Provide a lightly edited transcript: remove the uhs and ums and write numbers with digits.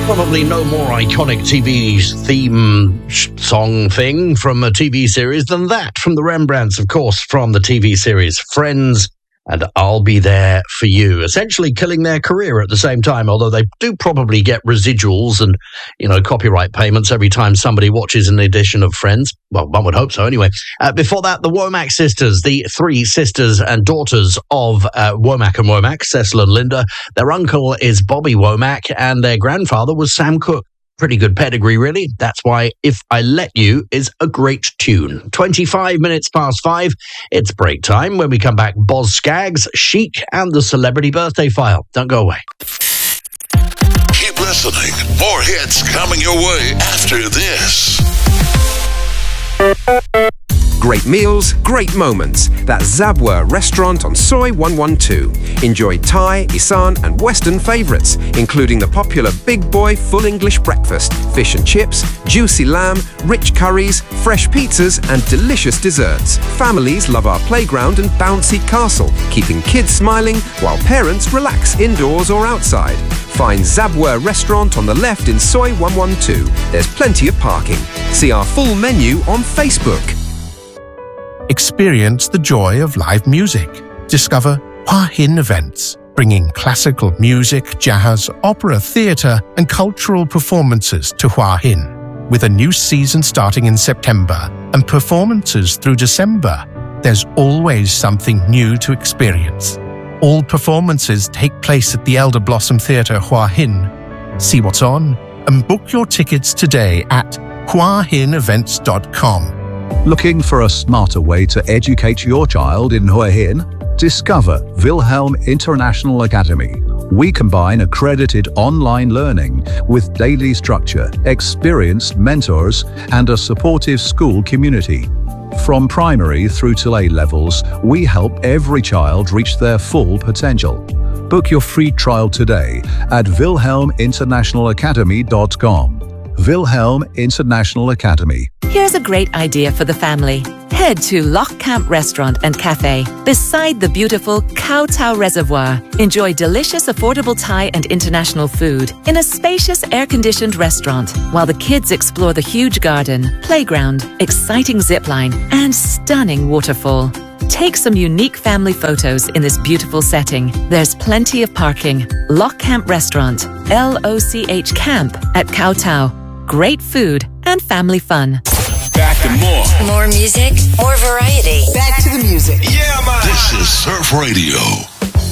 Probably no more iconic TV theme song thing from a TV series than that from the Rembrandts, of course, from the TV series Friends and I'll Be There For You, essentially killing their career at the same time, although they do probably get residuals and, copyright payments every time somebody watches an edition of Friends. Well, one would hope so anyway. Before that, the Womack sisters, the three sisters and daughters of Womack and Womack, Cecil and Linda. Their uncle is Bobby Womack and their grandfather was Sam Cooke. Pretty good pedigree, really. That's why If I Let You is a great tune. 25 minutes past 5. It's break time. When we come back, Boz Scaggs, Chic, and the Celebrity Birthday File. Don't go away. Keep listening. More hits coming your way after this. Great meals, great moments. That's Zabwa Restaurant on Soy 112. Enjoy Thai, Isan and Western favourites, including the popular Big Boy Full English Breakfast, fish and chips, juicy lamb, rich curries, fresh pizzas and delicious desserts. Families love our playground and bouncy castle, keeping kids smiling while parents relax indoors or outside. Find Zabwa Restaurant on the left in Soy 112. There's plenty of parking. See our full menu on Facebook. Experience the joy of live music. Discover Hua Hin Events, bringing classical music, jazz, opera, theatre and cultural performances to Hua Hin. With a new season starting in September and performances through December, there's always something new to experience. All performances take place at the Elder Blossom Theatre Hua Hin. See what's on and book your tickets today at huahinevents.com. Looking for a smarter way to educate your child in Hua Hin? Discover Wilhelm International Academy. We combine accredited online learning with daily structure, experienced mentors, and a supportive school community. From primary through to A levels, we help every child reach their full potential. Book your free trial today at wilhelminternationalacademy.com. Wilhelm International Academy. Here's a great idea for the family. Head to Loch Camp Restaurant and Cafe beside the beautiful Kow Tow Reservoir. Enjoy delicious, affordable Thai and international food in a spacious, air-conditioned restaurant while the kids explore the huge garden, playground, exciting zipline, and stunning waterfall. Take some unique family photos in this beautiful setting. There's plenty of parking. Loch Camp Restaurant, LOCH Camp at Kow Tow. Great food and family fun. Back to more. More music, more variety. Back to the music. Yeah, man. This is Surf Radio.